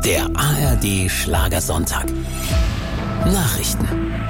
Der ARD Schlagersonntag. Nachrichten.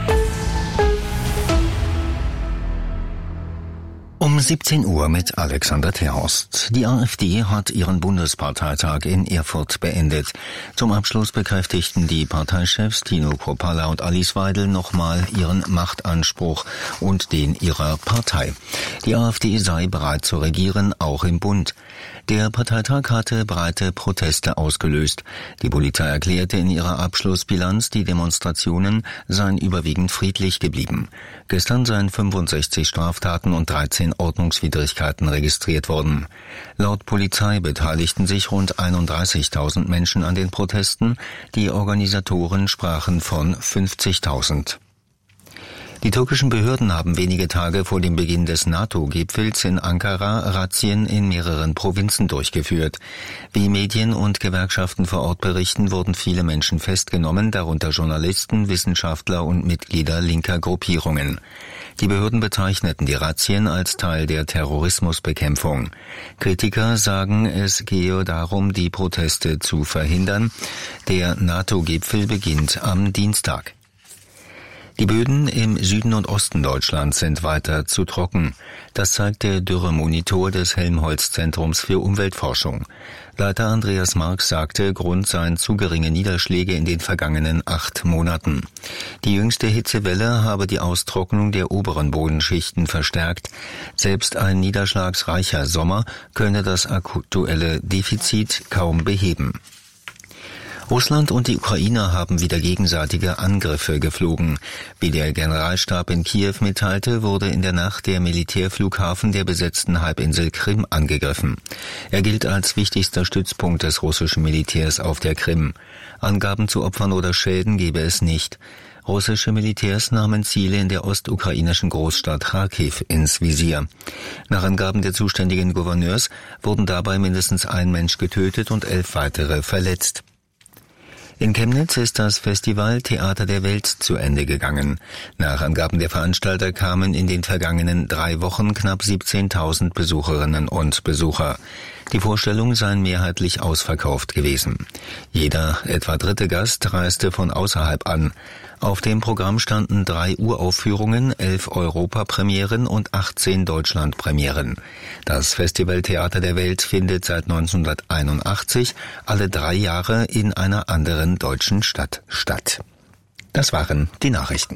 Um 17 Uhr mit Alexander Terhorst. Die AfD hat ihren Bundesparteitag in Erfurt beendet. Zum Abschluss bekräftigten die Parteichefs Tino Kruppalla und Alice Weidel nochmal ihren Machtanspruch und den ihrer Partei. Die AfD sei bereit zu regieren, auch im Bund. Der Parteitag hatte breite Proteste ausgelöst. Die Polizei erklärte in ihrer Abschlussbilanz, die Demonstrationen seien überwiegend friedlich geblieben. Gestern seien 65 Straftaten und 13 Ordnungswidrigkeiten registriert worden. Laut Polizei beteiligten sich rund 31.000 Menschen an den Protesten. Die Organisatoren sprachen von 50.000. Die türkischen Behörden haben wenige Tage vor dem Beginn des NATO-Gipfels in Ankara Razzien in mehreren Provinzen durchgeführt. Wie Medien und Gewerkschaften vor Ort berichten, wurden viele Menschen festgenommen, darunter Journalisten, Wissenschaftler und Mitglieder linker Gruppierungen. Die Behörden bezeichneten die Razzien als Teil der Terrorismusbekämpfung. Kritiker sagen, es gehe darum, die Proteste zu verhindern. Der NATO-Gipfel beginnt am Dienstag. Die Böden im Süden und Osten Deutschlands sind weiter zu trocken. Das zeigt der Dürremonitor des Helmholtz-Zentrums für Umweltforschung. Leiter Andreas Marx sagte, Grund seien zu geringe Niederschläge in den vergangenen 8 Monaten. Die jüngste Hitzewelle habe die Austrocknung der oberen Bodenschichten verstärkt. Selbst ein niederschlagsreicher Sommer könne das aktuelle Defizit kaum beheben. Russland und die Ukraine haben wieder gegenseitige Angriffe geflogen. Wie der Generalstab in Kiew mitteilte, wurde in der Nacht der Militärflughafen der besetzten Halbinsel Krim angegriffen. Er gilt als wichtigster Stützpunkt des russischen Militärs auf der Krim. Angaben zu Opfern oder Schäden gebe es nicht. Russische Militärs nahmen Ziele in der ostukrainischen Großstadt Kharkiv ins Visier. Nach Angaben der zuständigen Gouverneurs wurden dabei mindestens ein Mensch getötet und 11 weitere verletzt. In Chemnitz ist das Festival Theater der Welt zu Ende gegangen. Nach Angaben der Veranstalter kamen in den vergangenen 3 Wochen knapp 17.000 Besucherinnen und Besucher. Die Vorstellungen seien mehrheitlich ausverkauft gewesen. Jeder etwa dritte Gast reiste von außerhalb an. Auf dem Programm standen 3 Uraufführungen, 11 Europapremieren und 18 Deutschlandpremieren. Das Festival Theater der Welt findet seit 1981 alle 3 Jahre in einer anderen deutschen Stadt statt. Das waren die Nachrichten.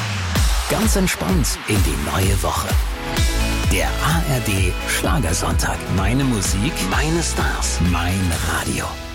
Ganz entspannt in die neue Woche. Der ARD Schlagersonntag. Meine Musik, meine Stars, mein Radio.